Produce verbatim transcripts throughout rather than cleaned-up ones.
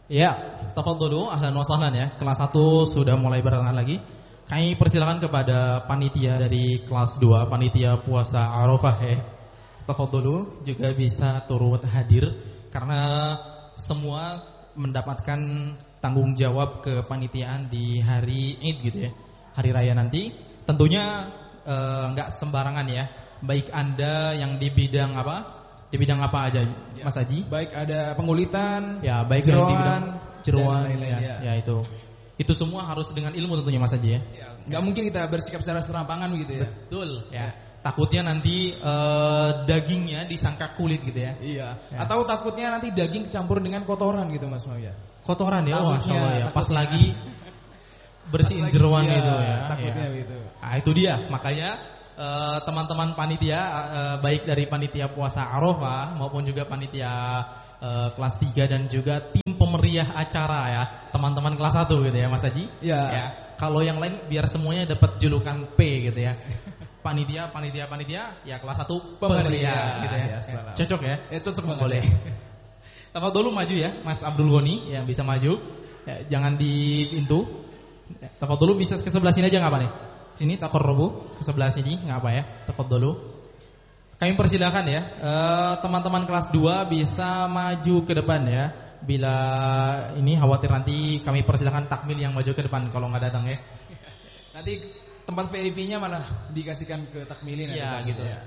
Ya, tafadholu ahlan wa sahlan ya. Kelas satu sudah mulai berangkat lagi. Kami persilakan kepada panitia dari kelas dua, panitia puasa Arafah ya. Tafadholu juga bisa turut hadir karena semua mendapatkan tanggung jawab kepanitiaan di hari Id gitu ya. Hari raya nanti tentunya enggak sembarangan ya. Baik Anda yang di bidang apa? Di bidang apa aja, ya, Mas Haji? Baik ada pengulitan, ya, baik jeroan, yang di bidang jeroan, ya, ya, ya itu. Itu semua harus dengan ilmu tentunya Mas Haji ya. Ya, nggak ya. Mungkin kita bersikap secara serampangan gitu ya. Betul. Ya. Takutnya nanti uh, dagingnya disangka kulit gitu ya. Iya. Ya. Atau takutnya nanti daging kecampur dengan kotoran gitu Mas Mawya. Kotoran ya, wah ya. Pas lagi bersihin Pas jeroan ya, itu ya. Takutnya ya. gitu. Nah itu dia, makanya Uh, teman-teman panitia uh, baik dari panitia puasa Arafah maupun juga panitia uh, kelas tiga dan juga tim pemeriah acara ya, teman-teman kelas satu gitu ya Mas Haji. Ya. Ya. Kalau yang lain biar semuanya dapat julukan P gitu ya. Panitia, panitia, panitia, ya kelas satu pemeriah gitu ya. Ya, ya. Cocok ya? Ya cocok banget. Boleh. Tambah dulu maju ya, Mas Abdul Ghani yang bisa maju. Ya, jangan di pintu. Tambah dulu bisa ke sebelah sini aja nggak apa nih? Sini takorrobu ke sebelah sini nggak apa ya, tafadholu. Kami persilakan ya uh, teman-teman kelas dua bisa maju ke depan ya. Bila ini khawatir nanti kami persilakan takmil yang maju ke depan kalau nggak datang ya. Nanti tempat V I P-nya malah dikasihkan ke takmilin ya gitu ya.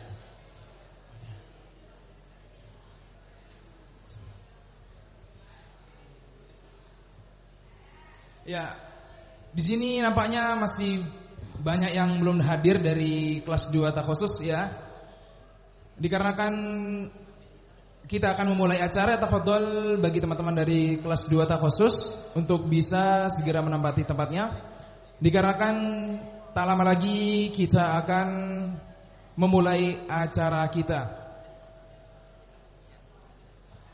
Ya, di sini nampaknya masih banyak yang belum hadir dari kelas dua takhusus ya. Dikarenakan kita akan memulai acara, tafadhol bagi teman-teman dari kelas dua takhusus untuk bisa segera menempati tempatnya. Dikarenakan tak lama lagi kita akan memulai acara kita.